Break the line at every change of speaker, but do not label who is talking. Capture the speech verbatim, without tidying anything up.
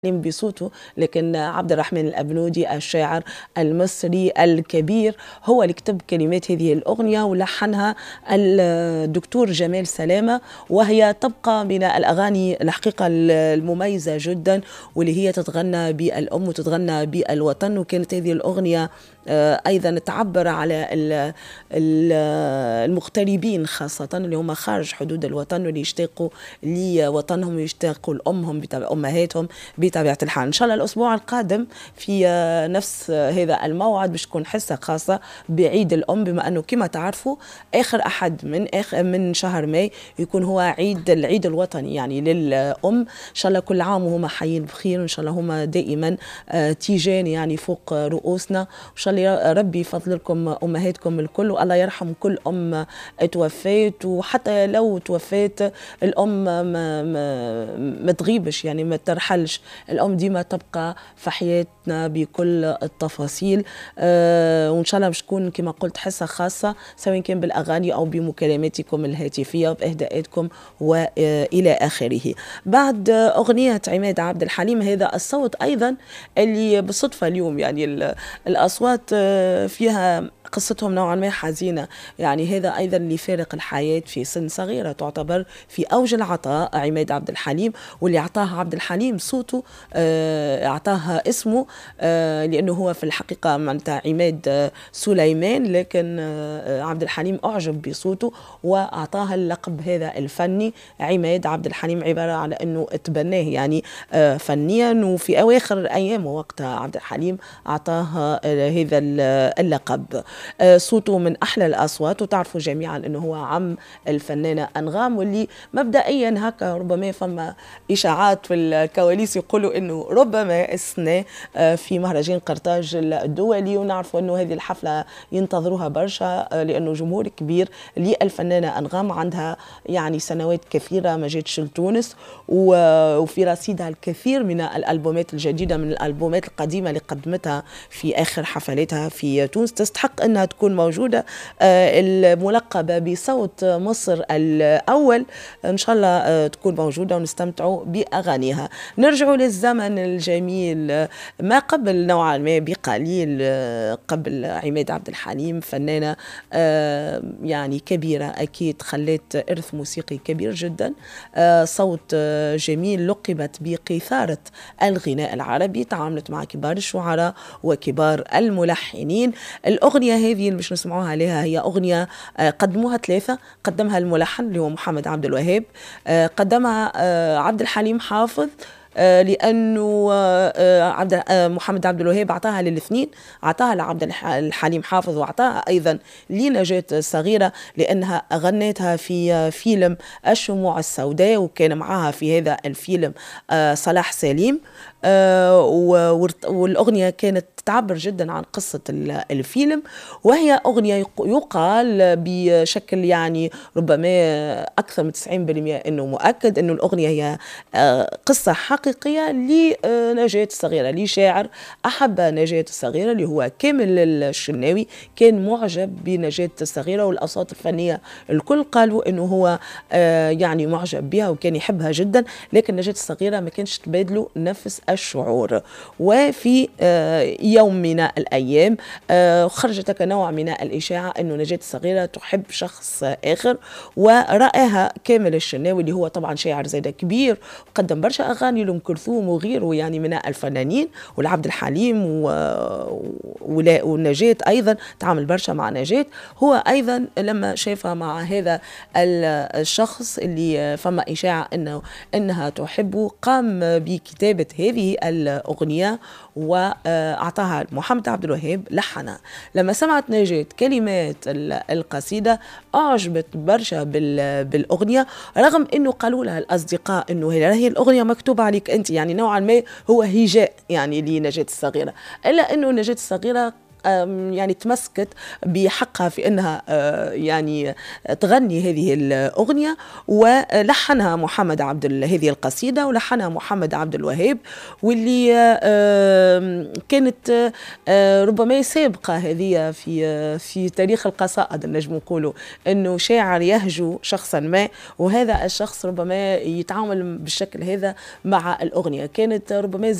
بصوته، لكن عبد الرحمن الأبنودي الشاعر المصري الكبير هو اللي كتب كلمات هذه الأغنية ولحنها الدكتور جمال سلامة، وهي تبقى من الأغاني الحقيقة المميزة جدا واللي هي تتغنى بالأم وتتغنى بالوطن. وكانت هذه الأغنية أيضا تعبر على المغتربين خاصة اللي هم خارج حدود الوطن واللي يشتاقوا لوطنهم ويشتاقوا لأمهم أمهاتهم بطبيعة الحال. إن شاء الله الأسبوع القادم في نفس هذا الموعد باش تكون حصة خاصة بعيد الأم، بما أنه كما تعرفوا آخر أحد من آخر من شهر ماي يكون هو عيد العيد الوطني يعني للأم. إن شاء الله كل عام وهم حيين بخير، وإن شاء الله هما دائما تيجان يعني فوق رؤوسنا، وإن شاء الله ربي يفضل لكم أمهاتكم الكل، والله يرحم كل أم توفيت. وحتى لو توفيت الأم ما, ما, ما تغيبش يعني ما ترحلش، الأم ديما تبقى في حياتنا بكل التفاصيل. أه وإن شاء الله باش تكون كما قلت حصة خاصة سواء كان بالأغاني أو بمكالماتكم الهاتفية وبإهداءاتكم وإلى آخره. بعد أغنية عماد عبد الحليم، هذا الصوت أيضا اللي بالصدفة اليوم يعني الأصوات فيها قصتهم نوعا ما حزينة، يعني هذا أيضا اللي فارق الحياة في سن صغيرة تعتبر في أوج العطاء عماد عبد الحليم، واللي أعطاها عبد الحليم صوته أعطاها اسمه لأنه هو في الحقيقة معناتها عماد سليمان، لكن عبد الحليم أعجب بصوته وأعطاها اللقب هذا الفني عماد عبد الحليم، عبارة على أنه تبناه يعني فنيا. وفي أواخر أيامه وقتها عبد الحليم أعطاها هذا اللقب. صوته من أحلى الأصوات، وتعرفوا جميعا أنه هو عم الفنانة أنغام، واللي مبدئيا هكا ربما فما إشاعات في الكواليس يقولوا أنه ربما السنة في مهرجان قرطاج الدولي، ونعرفوا أنه هذه الحفلة ينتظروها برشا لأنه جمهور كبير للفنانة أنغام، عندها يعني سنوات كثيرة ما جاتش لتونس، وفي رصيدها الكثير من الألبومات الجديدة من الألبومات القديمة اللي قدمتها في آخر حفلاتها في تونس، تستحق أنها تكون موجودة. الملقبة بصوت مصر الأول إن شاء الله تكون موجودة ونستمتعوا بأغانيها. نرجعوا للزمن الجميل ما قبل نوعا ما بقليل قبل عماد عبد الحليم، فنانة يعني كبيرة أكيد خلت إرث موسيقي كبير جدا، صوت جميل، لقبت بقيثارة الغناء العربي، تعاملت مع كبار الشعراء وكبار الملحنين. الأغنية هذه اللي باش نسمعوها عليها هي أغنية قدموها ثلاثة، قدمها الملحن اللي هو محمد عبد الوهاب، قدمها عبد الحليم حافظ لأنه عبد محمد عبد الوهاب أعطاها للاثنين، أعطاها لعبد الحليم حافظ وأعطاها أيضا لنجاة الصغيرة لأنها غنتها في فيلم الشموع السوداء، وكان معها في هذا الفيلم صلاح سليم. والأغنية كانت تعبر جدا عن قصة الفيلم، وهي أغنية يقال بشكل يعني ربما أكثر من تسعين بالمئة أنه مؤكد أنه الأغنية هي قصة حقيقية لنجاة الصغيرة، لشاعر أحب نجاة الصغيرة اللي هو كامل الشناوي، كان معجب بنجاة الصغيرة، والأصوات الفنية الكل قالوا أنه هو يعني معجب بها وكان يحبها جدا، لكن نجاة الصغيرة ما كانش تبادله نفس الشعور. وفي يوم من الأيام خرجت كنوع من الإشاعة أنه نجاة الصغيرة تحب شخص آخر، ورأها كامل الشناوي اللي هو طبعا شاعر زيدا كبير وقدم برشا أغاني لأم كلثوم وغيره يعني من الفنانين، والعبد الحليم ونجاة أيضا تعامل برشا مع نجاة، هو أيضا لما شافها مع هذا الشخص اللي فما إشاعة أنه أنها تحبه قام بكتابة هذه الأغنية وأعطاها محمد عبد الوهاب لحنها. لما سمعت نجاة كلمات القصيدة أعجبت برشا بالأغنية، رغم أنه قالوا لها الأصدقاء أنه هي الأغنية مكتوبة عليك أنت، يعني نوعا ما هو هجاء يعني لنجاة الصغيرة، إلا أنه نجاة الصغيرة يعني تمسكت بحقها في أنها يعني تغني هذه الأغنية، ولحنها محمد عبد هذه القصيدة ولحنها محمد عبد الوهاب، واللي كانت ربما سابقة هذه في في تاريخ القصائد، نجم نقولوا أنه شاعر يهجو شخصا ما، وهذا الشخص ربما يتعامل بالشكل هذا مع الأغنية. كانت ربما